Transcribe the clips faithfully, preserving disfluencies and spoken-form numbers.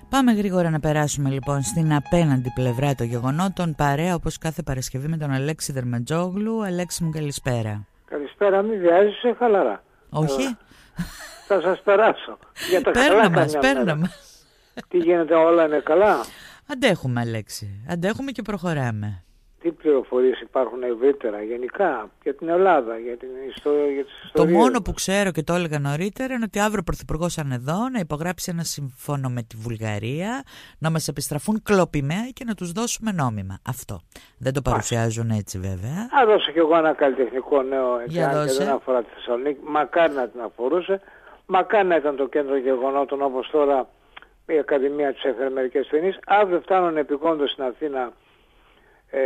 Πάμε γρήγορα να περάσουμε λοιπόν στην απέναντι πλευρά των γεγονότων, παρέα όπως κάθε Παρασκευή με τον Αλέξη Δερμετζόγλου. Αλέξη μου, καλησπέρα. Καλησπέρα, μην βιάζεσαι, χαλαρά. Όχι. Αλλά θα σας περάσω. Για τα Πέρνα καλά μας, καμιά πέρνα μέρα. μας. Τι γίνεται, όλα είναι καλά? Αντέχουμε, Αλέξη. Αντέχουμε και προχωράμε. Τι πληροφορίες υπάρχουν ευρύτερα, γενικά, για την Ελλάδα, για την ιστορία, για τις Το ιστορίες μόνο μας? που ξέρω και το έλεγα νωρίτερα είναι ότι αύριο ο Πρωθυπουργός θα είναι εδώ να υπογράψει ένα σύμφωνο με τη Βουλγαρία, να μας επιστραφούν κλοπημαία και να τους δώσουμε νόμιμα. Αυτό. Δεν το παρουσιάζουν έτσι βέβαια. Θα δώσω κι εγώ ένα καλλιτεχνικό νέο Για εάν και δώσε. δεν αφορά τη Θεσσαλονίκη. Μακάρι να την αφορούσε. Μακάρι να ήταν το κέντρο γεγονότων όπως τώρα η Ακαδημία τους έφερε μερικές ταινίες. Αύριο φτάνουν επικόντως στην Αθήνα ε,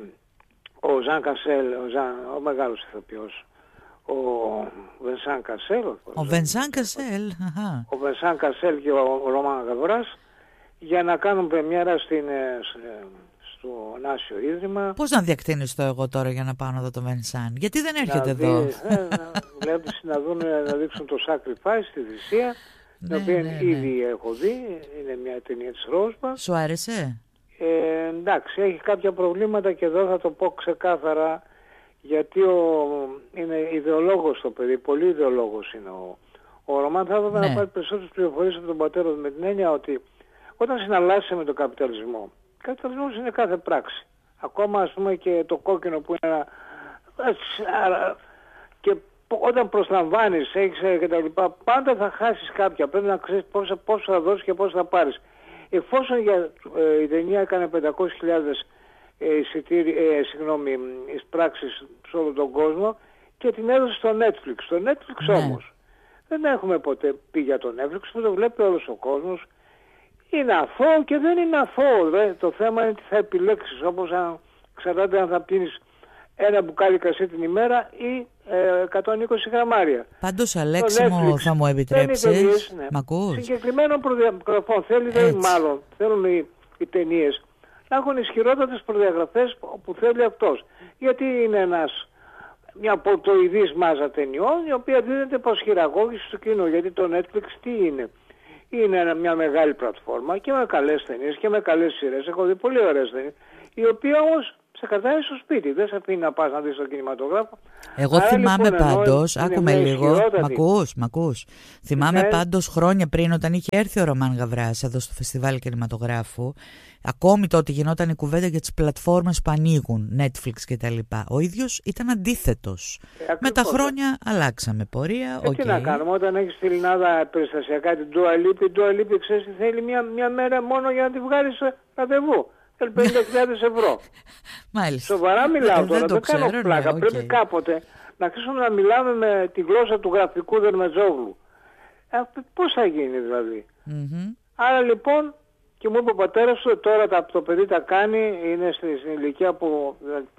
ο Ζαν Κασέλ, ο, Ζαν, ο μεγάλος ηθοποιός, ο Βενσάν Κασέλ. Ο Βενσάν Κασέλ. αχα. Ο Βενσάν Κασέλ και ο Ρωμάν Γαβράς για να κάνουν πρεμιέρα στην, ε, σε- στο Νάσιο Ίδρυμα. Πώς να διακτήνεις το εγώ τώρα για να πάω να δω το Βενσάν? Γιατί δεν έρχεται να δει- εδώ? ε, να- βλέπεις να δουν, να δείξουν το Sacrifice, τη θυσία, την Ναι, οποία ναι, ναι. ήδη έχω δει, είναι μια ταινία της Ρόσμπα. Σου άρεσε? Ε, εντάξει, έχει κάποια προβλήματα και εδώ θα το πω ξεκάθαρα, γιατί ο, είναι ιδεολόγος το παιδί, πολύ ιδεολόγος είναι ο, ο Ρωμάν. Θα έπρεπε Ναι. να πάρει περισσότερες πληροφορίες από τον πατέρα του, με την έννοια ότι όταν συναλλάσσεσαι με τον καπιταλισμό, ο καπιταλισμός είναι κάθε πράξη. Ακόμα ας πούμε και το κόκκινο που είναι ένα... έτσι, άρα, και πο- όταν προσλαμβάνεις, έχεις ε, και τα λοιπά, πάντα θα χάσεις κάποια. Πρέπει να ξέρεις πόσο, πόσο θα δώσεις και πόσο θα πάρεις. Εφόσον για, ε, η ταινία έκανε πεντακόσιες χιλιάδες ε, εισιτήρι- ε, συγγνώμη, εισπράξεις σε όλο τον κόσμο και την έδωσε στο Netflix. Το Netflix Ναι. όμως δεν έχουμε ποτέ πει για το Netflix που το βλέπει όλος ο κόσμος. Είναι αθώο και δεν είναι αθώο. Δε. Το θέμα είναι τι θα επιλέξεις, όπως αν εξαρτάται αν θα πίνεις ένα μπουκάλι κρασί την ημέρα ή ε, εκατόν είκοσι γραμμάρια. Πάντως, Αλέξη Το μου, Netflix θα μου θέλει επιτρέψεις? ταινίες, ναι, Μ' ακούς? συγκεκριμένων προδιαγραφών. Θέλει, δεν Έτσι. μάλλον, θέλουν οι, οι ταινίες να έχουν ισχυρότατες προδιαγραφές που θέλει αυτός. Γιατί είναι ένας, μια πορτοειδής μάζα ταινιών η οποία δίνεται προς χειραγώγηση του κοινού. Γιατί το Netflix τι είναι? Είναι ένα- μια μεγάλη πλατφόρμα και με καλές ταινίες και με καλές σειρές. Έχω δει πολύ ωραίες ταινίες, η οποία όμως σε κρατάει στο σπίτι. Δεν σε αφήνει να πας να δεις τον κινηματογράφο. Εγώ Άρα, θυμάμαι λοιπόν, ενώ πάντως, είναι άκουμε μια λίγο, μ' ισχυρότατη- ακούς, μ' ακούς. Θυμάμαι Ναι. πάντως χρόνια πριν όταν είχε έρθει ο Ρωμάν Γαβράς εδώ στο Φεστιβάλ Κινηματογράφου, ακόμη τότε γινόταν η κουβέντα για τις πλατφόρμες που ανοίγουν, Netflix και τα λοιπά. Ο ίδιος ήταν αντίθετος. Ε, Με τα ακριβώς. χρόνια αλλάξαμε πορεία, Ε, οκ. τι να κάνουμε, όταν έχεις στην Ελλάδα περιστασιακά την Dua Lipa, η Dua Lipa ξέρεις τι θέλει μια, μια μέρα μόνο για να τη βγάλεις σε ραντεβού. Θέλει πενήντα χιλιάδες ευρώ. Μάλιστα. Σοβαρά μιλάω Ε, τώρα, δεν το δεν κάνω ξέρω, πλάκα. ναι, οκ. Πρέπει κάποτε να αρχίσουμε να μιλάμε με τη γλώσσα του γραφικού Δερμετζόγλου. Ε, πώς θα γίνει δηλαδή? Μμμ. Άρα λοιπόν, και μου είπε ο πατέρας του, τώρα τα, το παιδί τα κάνει, είναι στη- στην ηλικία που...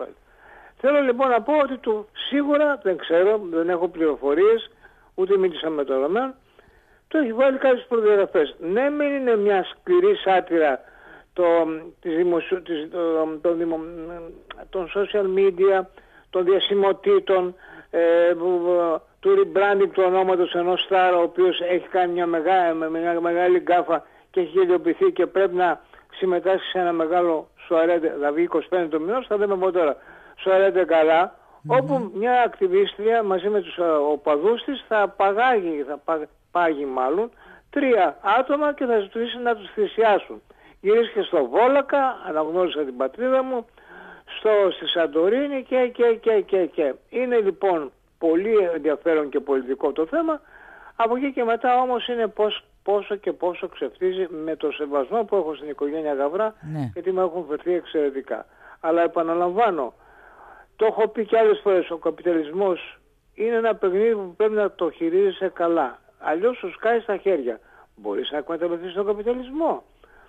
Θέλω λοιπόν να πω ότι του σίγουρα, δεν ξέρω, δεν έχω πληροφορίες, ούτε μίλησα με τον Ρωμάν, του έχει βάλει κάποιες προδιαγραφές. Ναι, μην είναι μια σκληρή σάτυρα το, της δημοσιο, της, το, των, δημο, των social media, των διασημοτήτων, ε, που, του rebranding του ονόματος ενός στάρα, ο οποίος έχει κάνει μια μεγάλη, μια μεγάλη γκάφα και έχει γελιοποιηθεί και πρέπει να συμμετάσχει σε ένα μεγάλο σοαρέ, δηλαδή είκοσι πέντε το μηνός, θα δούμε από τώρα, σοαρέ καλά, mm-hmm. όπου μια ακτιβίστρια μαζί με τους οπαδούς της θα παγάγει, θα πα, πάγει μάλλον, τρία άτομα και θα ζητήσει να τους θυσιάσουν. Γυρίστηκε στο Βόλακα, αναγνώρισα την πατρίδα μου, στο, στη Σαντορίνη και, και, και, και, και. Είναι λοιπόν πολύ ενδιαφέρον και πολιτικό το θέμα. Από εκεί και μετά όμως είναι πώς, πόσο και πόσο ξεφτίζει με το σεβασμό που έχω στην οικογένεια Γαβρά, Ναι. γιατί με έχουν φερθεί εξαιρετικά. Αλλά επαναλαμβάνω, το έχω πει και άλλες φορές, ο καπιταλισμός είναι ένα παιχνίδι που πρέπει να το χειρίζεσαι καλά. Αλλιώς σου σκάει στα χέρια. Μπορείς να εκμεταλλευτείς τον καπιταλισμό?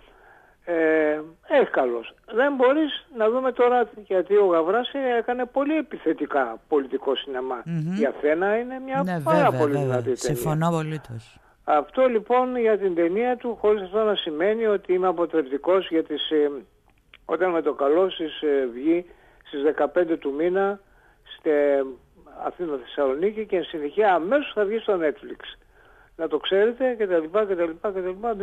Ε, έχει καλώς. Δεν μπορείς να δούμε τώρα, γιατί ο Γαβράς έκανε πολύ επιθετικά πολιτικό σινεμά. Mm-hmm. Η Αθήνα είναι μια Ναι, πάρα βέβαια, πολύ βέβαια. δυνατή ταινία. Συμφωνώ απολύτως. Αυτό λοιπόν για την ταινία του, χωρίς αυτό να σημαίνει ότι είμαι αποτρεπτικός για τις, ε, όταν με το καλό στις, ε, βγει στις δεκαπέντε του μήνα στη Αθήνα Θεσσαλονίκη και εν συνεχεία αμέσως θα βγει στο Netflix. Να το ξέρετε και τα λοιπά και τα λοιπά και τα λοιπά.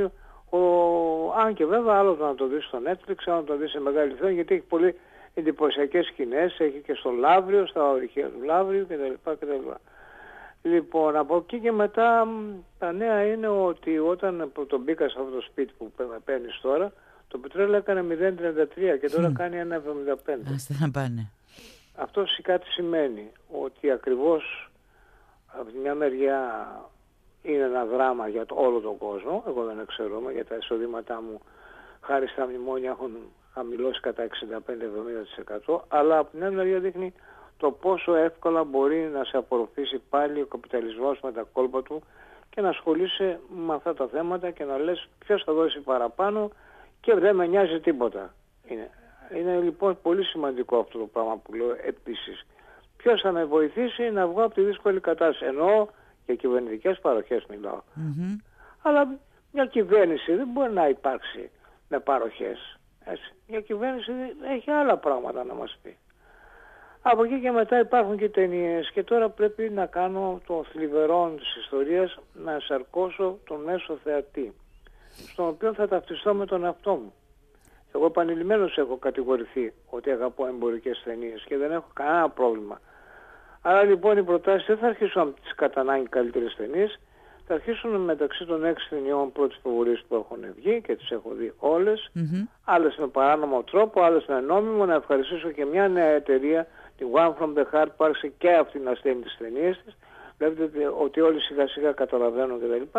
Ο, αν και βέβαια άλλος να το δει στο Netflix, άλλο να το δει σε μεγάλη οθόνη, γιατί έχει πολύ εντυπωσιακές σκηνές, έχει και στο Λαύριο, στα ορυχεία του Λαύριου κτλ. Λοιπόν, από εκεί και μετά τα νέα είναι ότι όταν το μπήκα σε αυτό το σπίτι που παίρνεις τώρα, το πετρέλαιο έκανε μηδέν κόμμα τριάντα τρία και τώρα mm. κάνει ένα κόμμα εβδομήντα πέντε. Άστε να πάνε. Αυτό κάτι σημαίνει ότι ακριβώς από τη μια μεριά είναι ένα δράμα για το, όλο τον κόσμο. Εγώ δεν εξαιρούμαι, για τα εισοδήματά μου χάρη στα μνημόνια έχουν χαμηλώσει κατά εξήντα πέντε με εβδομήντα τοις εκατό, αλλά από την άλλη μεριά δείχνει το πόσο εύκολα μπορεί να σε απορροφήσει πάλι ο καπιταλισμός με τα κόλπα του και να ασχολείσαι με αυτά τα θέματα και να λες ποιος θα δώσει παραπάνω και δεν με νοιάζει τίποτα. Είναι, είναι λοιπόν πολύ σημαντικό αυτό το πράγμα που λέω επίσης. Ποιος θα με βοηθήσει να βγω από τη δύσκολη κατάσταση. Εννοώ για κυβερνητικές παροχές μιλάω. Mm-hmm. Αλλά μια κυβέρνηση δεν μπορεί να υπάρξει με παροχές. Έτσι. Μια κυβέρνηση έχει άλλα πράγματα να μας πει. Από εκεί και μετά υπάρχουν και ταινίες και τώρα πρέπει να κάνω το θλιβερό της ιστορίας, να σαρκώσω τον μέσο θεατή, στον οποίο θα ταυτιστώ με τον εαυτό μου. Εγώ επανειλημμένως έχω κατηγορηθεί ότι αγαπώ εμπορικές ταινίες και δεν έχω κανένα πρόβλημα. Άρα λοιπόν οι προτάσεις δεν θα αρχίσουν από τις κατά ανάγκη καλύτερες ταινίες, θα αρχίσουν μεταξύ των έξι ταινιών πρώτης προβολής που έχουν βγει και τις έχω δει όλες, mm-hmm. άλλες με παράνομο τρόπο, άλλες με νόμιμο. Να ευχαριστήσω και μια νέα εταιρεία, τη One from the Heart, που άρχισε και αυτή να στέλνει τις ταινίες της. Βλέπετε ότι όλοι σιγά σιγά καταλαβαίνουν κτλ.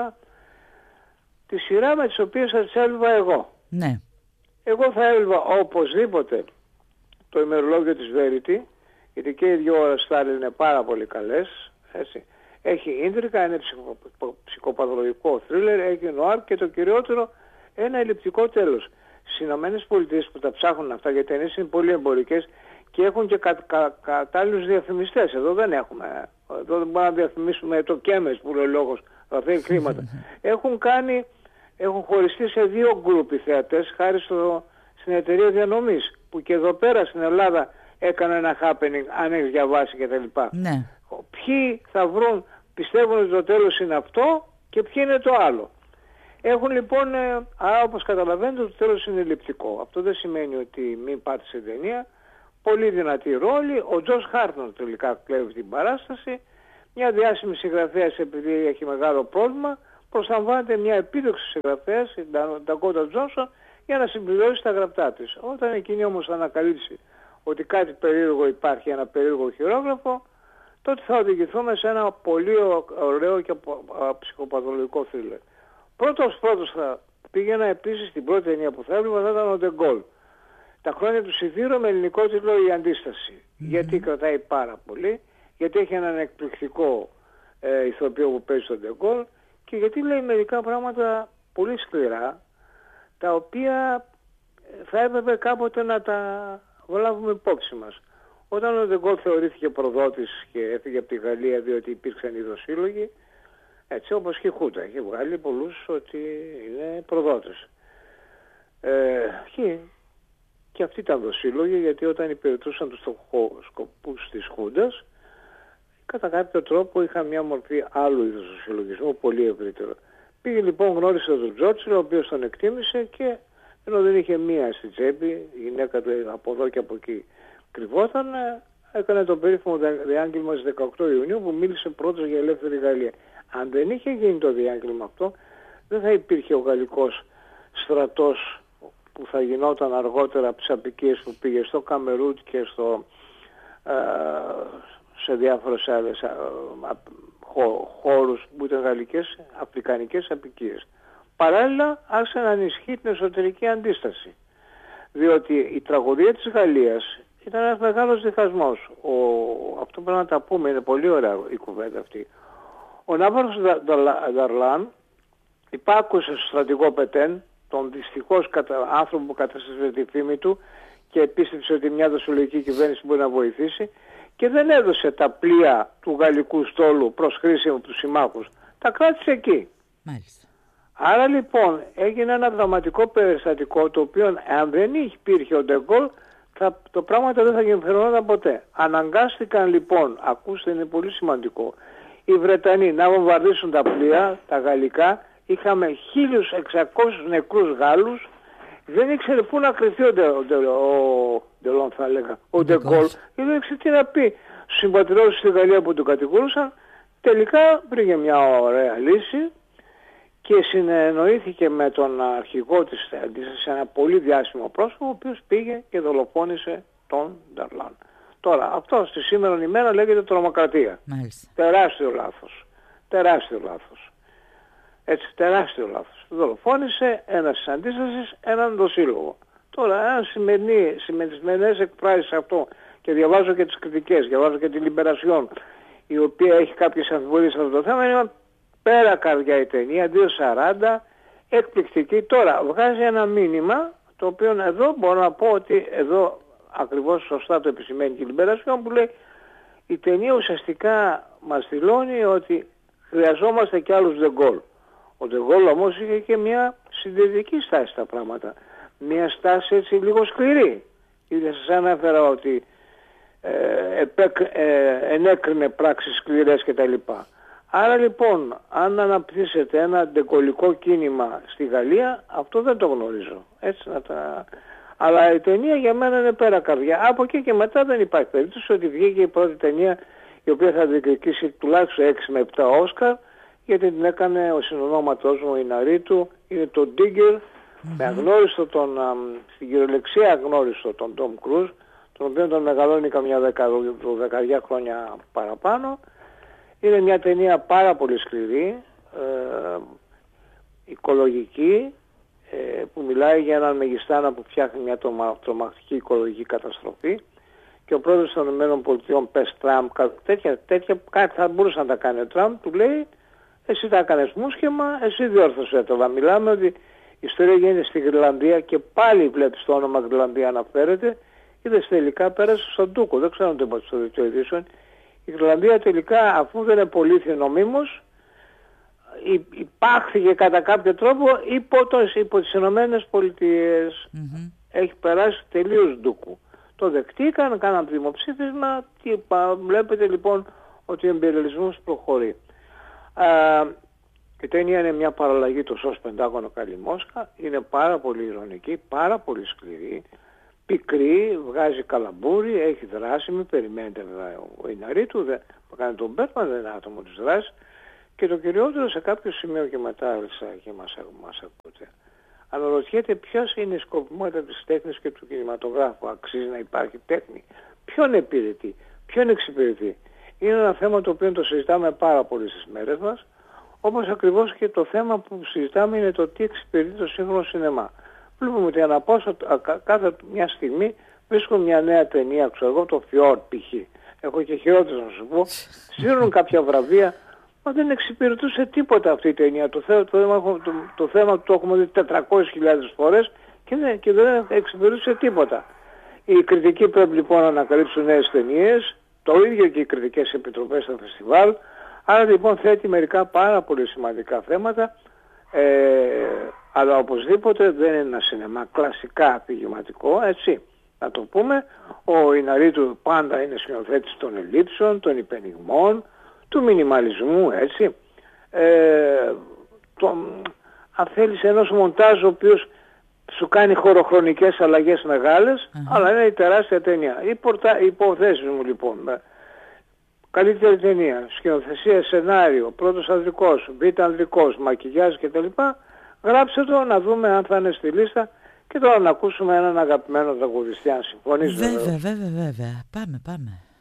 Τη σειρά με τις οποίες θα τις έλβα εγώ. Ναι. Εγώ θα έλβα οπωσδήποτε το ημερολόγιο της Verity, γιατί και οι δυο ώρες Στάλιν είναι πάρα πολύ καλές, έτσι. Έχει ίντρικα, είναι ψυχο, ψυχοπαθολογικό θρίλερ, έχει νοάρ και το κυριότερο ένα ελλειπτικό τέλος. Στις Ηνωμένες Πολιτείες που τα ψάχνουν αυτά, γιατί ταινίες είναι πολύ εμπορικές και έχουν και κα, κα, κατάλληλους διαφημιστές. Εδώ δεν έχουμε. Εδώ δεν μπορούμε να διαφημίσουμε το Κέμες που λέει ο λόγος, θα θέλει χρήματα. Έχουν κάνει, έχουν χωριστεί σε δύο γκρουπ οι θεατές χάρη στο, στην εταιρεία διανομής που και εδώ πέρα στην Ελλάδα έκανε ένα happening, αν έχεις διαβάσει κτλ. Ναι. Ποιοι θα βρουν, πιστεύουν ότι το τέλος είναι αυτό και ποιοι είναι το άλλο. Έχουν λοιπόν, ε, άρα όπως καταλαβαίνετε το τέλος είναι ελλειπτικό. Αυτό δεν σημαίνει ότι μην πάτε σε ταινία. Πολύ δυνατή ρόλη. Ο Τζος Χάρτον τελικά κλέβει την παράσταση. Μια διάσημη συγγραφέας, επειδή έχει μεγάλο πρόβλημα, προσλαμβάνεται μια επίδοξη συγγραφέας, η Ντακότα Τζόνσον, για να συμπληρώσει τα γραπτά της. Όταν εκείνη όμως θα ανακαλύψει ότι κάτι περίεργο υπάρχει, ένα περίεργο χειρόγραφο, τότε θα οδηγηθούμε σε ένα πολύ ωραίο και ψυχοπαθολογικό θρίλερ. Πρώτος πρώτος θα πήγαινα επίσης την πρώτη ταινία που θα έβλεπα, θα ήταν ο Ντεγκόλ. Τα χρόνια του Σιδήρου με ελληνικό τίτλο Η Αντίσταση. Mm-hmm. Γιατί κρατάει πάρα πολύ, γιατί έχει έναν εκπληκτικό ε, ηθοποιό που παίζει τον Ντεγκόλ και γιατί λέει μερικά πράγματα πολύ σκληρά, τα οποία θα έπρεπε κάποτε να τα βλάβουμε υπόψη μας. Όταν ο Ντεγκόλ θεωρήθηκε προδότης και έφυγε από τη Γαλλία διότι υπήρξαν ειδοσύλλογοι, έτσι όπως και η Χούντα, έχει βγάλει πολλούς ότι είναι προδότες. Ε, και, και αυτοί ήταν δοσύλλογοι, γιατί όταν υπηρετούσαν τους σκοπούς της Χούντας, κατά κάποιο τρόπο είχαν μια μορφή άλλου είδους δοσυλλογισμού, πολύ ευρύτερο. Πήγε λοιπόν, γνώρισε τον Τζόρτσιλ, ο οποίος τον εκτίμησε και ενώ δεν είχε μία στη τσέπη, η γυναίκα του από εδώ και από εκεί κρυβόταν, έκανε το περίφημο διάγγελμα στις δεκαοκτώ Ιουνίου που μίλησε πρώτος για ελεύθερη Γαλλία. Αν δεν είχε γίνει το διάγγελμα αυτό, δεν θα υπήρχε ο γαλλικός στρατός που θα γινόταν αργότερα από τις απικίες που πήγε στο Καμερούτ και στο, ε, σε διάφορες άλλες ε, χώρους που ήταν γαλλικές, αφρικανικές απικίες. Παράλληλα άρχισε να ενισχύει την εσωτερική αντίσταση, διότι η τραγωδία της Γαλλίας ήταν ένας μεγάλος διχασμός. Ο, αυτό πρέπει να τα πούμε, είναι πολύ ωραία η κουβέντα αυτή. Ο Ναύαρχος Νταρλάν υπάκουσε στο στρατηγό Πετέν, τον δυστυχώς κατα... άνθρωπο που καταστήσε τη φήμη του και επίστεψε ότι μια δοσολογική κυβέρνηση μπορεί να βοηθήσει και δεν έδωσε τα πλοία του γαλλικού στόλου προς χρήση από τους συμμάχους. Τα κράτησε εκεί. Μάλιστα. Άρα λοιπόν έγινε ένα δραματικό περιστατικό, το οποίο αν δεν υπήρχε ο Ντεγκόλ, θα, το πράγματα δεν θα γεμφερωνόταν ποτέ. Αναγκάστηκαν λοιπόν, ακούστε, είναι πολύ σημαντικό, οι Βρετανοί να βομβαρδίσουν τα πλοία, τα γαλλικά, είχαμε χίλιους εξακόσιους νεκρούς Γάλλους, δεν ήξερε πού να κρυφτεί ο Ντελόν, θα έλεγα, ο Ντεγκόλ, και δεν ήξερε τι να πει. Στους συμπατριώτες στη Γαλλία που τον κατηγορούσαν, τελικά βρήκε μια ωραία λύση και συνεννοήθηκε με τον αρχηγό της αντίστασης, ένα πολύ διάσημο πρόσωπο, ο οποίος πήγε και δολοφόνησε τον Ντελόν. Τώρα, αυτό στη σήμερα ημέρα λέγεται τρομοκρατία. Μάλιστα. Τεράστιο λάθος. Τεράστιο λάθος. Έτσι, τεράστιο λάθος. Δολοφόνησε ένας της αντίστασης έναν δοσύλλογο. Τώρα, αν σημερινή, σημερινές εκφράσεις αυτό, και διαβάζω και τις κριτικές, διαβάζω και τη Λιμπερασιόν, η οποία έχει κάποιες αμφιβολίες σε αυτό το θέμα, είναι πέρα καρδιά η ταινία, δύο σαράντα, εκπληκτική. Τώρα, βγάζει ένα μήνυμα, το οποίο εδώ μπορώ να πω ότι εδώ ακριβώς σωστά το επισημαίνει και η Λιμπερασιόν, που λέει η ταινία ουσιαστικά μας δηλώνει ότι χρειαζόμαστε και άλλους Ντεγκόλ. Ο Ντεγκόλ όμως είχε και μια συντηρητική στάση στα πράγματα. Μια στάση έτσι λίγο σκληρή. Ήδη σας ανέφερα ότι ε, επέκ, ε, ενέκρινε πράξεις σκληρές κτλ. Άρα λοιπόν, αν αναπτύσσεται ένα ντεγκολικό κίνημα στη Γαλλία, αυτό δεν το γνωρίζω. Έτσι να τα... Αλλά η ταινία για μένα είναι πέρα καρδιά. Από εκεί και μετά δεν υπάρχει περίπτωση ότι βγήκε η πρώτη ταινία η οποία θα διεκδικήσει τουλάχιστον έξι με επτά Όσκαρ, γιατί την έκανε ο συνονόματός μου η Ιναρίτου, είναι το Digger, mm-hmm. με αγνώριστο τον, α, στην κυριολεξία αγνώριστο τον Τόμ Κρούζ, τον οποίο τον μεγαλώνει καμιά δεκα, δεκαετία χρόνια παραπάνω. Είναι μια ταινία πάρα πολύ σκληρή, ε, οικολογική, ε, που μιλάει για έναν μεγιστάνα που φτιάχνει μια τρομακτική οικολογική καταστροφή, και ο πρόεδρος των ΗΠΑ, πες Τραμπ, τέτοια, τέτοια κάτι θα μπορούσε να τα κάνει ο Τραμπ, του λέει εσύ τα έκανες μουσχεμα, εσύ διόρθωσέ το. Μιλάμε ότι η ιστορία γίνεται στη Γρυλανδία και πάλι βλέπεις το όνομα Γρυλανδία αναφέρεται, είδες τελικά πέρασε στον Τούκο, δεν ξέρω αν το είπα στο δελτίο ειδήσεων. Η Γρυλανδία τελικά, αφού δεν είναι πολύθιο νομίμως, υπάχθηκε κατά κάποιο τρόπο υπό, το, υπό τις Ηνωμένες Πολιτείες. Mm-hmm. Έχει περάσει τελείως Ντούκου. Το δεκτήκαν, κάναν δημοψήφισμα και βλέπετε λοιπόν ότι ο εμπειριαλισμός προχωρεί. Α, η ταινία είναι μια παραλλαγή του ΣΟΣ Πεντάγωνο Καλή Μόσχα, είναι πάρα πολύ ειρωνική, πάρα πολύ σκληρή, πικρή, βγάζει καλαμπούρι, έχει δράση, μην περιμένετε βέβαια ο Ιναρίτου που κάνει τον Μπέρμαν, δεν είναι άτομο της δράσης, και το κυριότερο σε κάποιο σημείο και μετά και μας, μας ακούτε. Αναρωτιέται ποιος είναι η σκοπιμότητα της τέχνης και του κινηματογράφου. Αξίζει να υπάρχει τέχνη. Ποιον υπηρετεί, ποιον εξυπηρετεί. Είναι ένα θέμα το οποίο το συζητάμε πάρα πολύ στις μέρες μας, όπως ακριβώς και το θέμα που συζητάμε είναι το τι εξυπηρετεί το σύγχρονο σινεμά. Βλέπουμε ότι αναπόσα κάθε μια στιγμή βρίσκουν μια νέα ταινία, ξέρω εγώ, το Φιόρ π.χ. Έχω και χειρότερες να σου πω. Σύρουν κάποια βραβεία, μα δεν εξυπηρετούσε τίποτα αυτή η ταινία. Το, θέμα, το, θέμα, το, το θέμα το έχουμε δει τετρακόσιες χιλιάδες φορές και δεν, και δεν εξυπηρετούσε τίποτα. Οι κριτικοί πρέπει λοιπόν να ανακαλύψουν νέες ταινίες, το ίδιο και οι κριτικές επιτροπές στα φεστιβάλ. Άρα λοιπόν θέτει μερικά πάρα πολύ σημαντικά θέματα, ε, αλλά οπωσδήποτε δεν είναι ένα σινεμά κλασικά αφηγηματικό, έτσι. Να το πούμε, ο Ιναρίτου πάντα είναι σκηνοθέτης των ελλείψεων, των υπενιγμών, του μινιμαλισμού, έτσι. Ε, το, αν θέλεις ενός μοντάζ ο οποίος σου κάνει χωροχρονικές αλλαγές μεγάλες, uh-huh. αλλά είναι η τεράστια ταινία. Οι υποθέσεις μου λοιπόν, καλύτερη ταινία, σκηνοθεσία, σενάριο, πρώτος ανδρικός, β' ανδρικός, μακιγιάζ κτλ. Γράψτε το να δούμε αν θα είναι στη λίστα και τώρα να ακούσουμε έναν αγαπημένο τραγουδιστή, αν συμφωνείς. Βέβαια, βέβαια, βέβαια. Πάμε, πάμε.